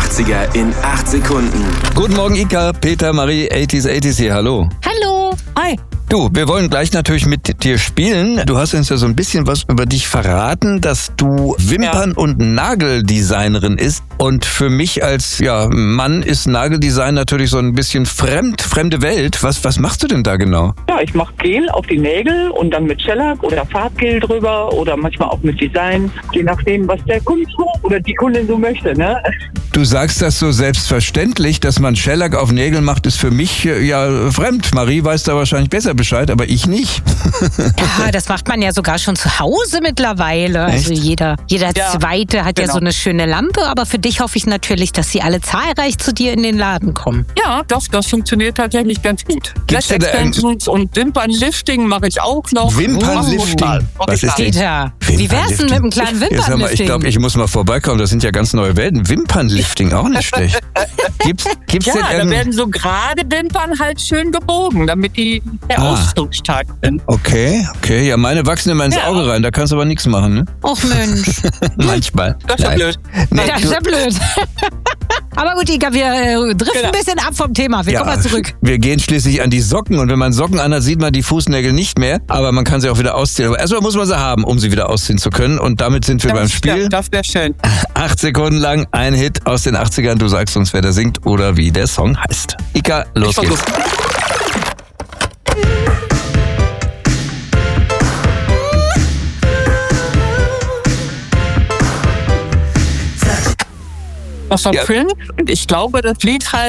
80er in 8 Sekunden. Guten Morgen, Ika, Peter, Marie, 80s hier, hallo. Hallo. Hi. Du, wir wollen gleich natürlich mit dir spielen. Du hast uns ja so ein bisschen was über dich verraten, dass du Wimpern- und Nageldesignerin ist. Und für mich als Mann ist Nageldesign natürlich so ein bisschen fremde Welt. Was machst du denn da genau? Ja, ich mache Gel auf die Nägel und dann mit Shellac oder Farbgel drüber oder manchmal auch mit Design, je nachdem, was der Kunde oder die Kundin so möchte, ne? Du sagst das so selbstverständlich, dass man Shellac auf Nägel macht, ist für mich fremd. Marie weiß da wahrscheinlich besser Bescheid, aber ich nicht. Ja, das macht man ja sogar schon zu Hause mittlerweile. Echt? Also jeder Zweite hat ja so eine schöne Lampe, aber für dich hoffe ich natürlich, dass sie alle zahlreich zu dir in den Laden kommen. Ja, das funktioniert tatsächlich ganz gut. Gibt's Lash da Extensions und Wimpernlifting mache ich auch noch. Wimpernlifting? Was ist denn? Peter, wie wär's denn mit einem kleinen Jetzt sag mal, Wimpernlifting? ich glaube, ich muss mal vorbeikommen. Das sind ja ganz neue Welten. Wimpernlifting, auch nicht schlecht. Gibt's Ja, denn da werden so gerade Wimpern halt schön gebogen, damit die der Ausdruck stark sind. Okay. Ja, meine wachsen immer ins Auge rein. Da kannst du aber nichts machen, ne? Och Mensch, Manchmal. Das ist ja Nein. blöd. Nee, das ist ja blöd. Aber gut, Ika, wir driften ein bisschen ab vom Thema. Wir kommen mal zurück. Wir gehen schließlich an die Socken. Und wenn man Socken anhat, sieht man die Fußnägel nicht mehr. Aber man kann sie auch wieder ausziehen. Aber erstmal muss man sie haben, um sie wieder ausziehen zu können. Und damit sind wir beim Spiel. Das wäre schön. 8 Sekunden lang ein Hit aus den 80ern. Du sagst uns, wer da singt oder wie der Song heißt. Ika, los geht's. Das war Prince und ich glaube, das Lied heißt